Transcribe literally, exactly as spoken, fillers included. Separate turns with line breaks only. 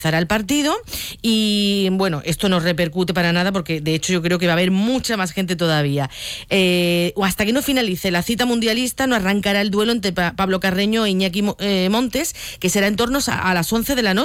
el partido y bueno, esto no repercute para nada porque de hecho yo creo que va a haber mucha más gente todavía. Eh, o hasta que no finalice la cita mundialista no arrancará el duelo entre pa- Pablo Carreño e Iñaki Mo- eh, Montes, que será en torno a, a las once de la noche.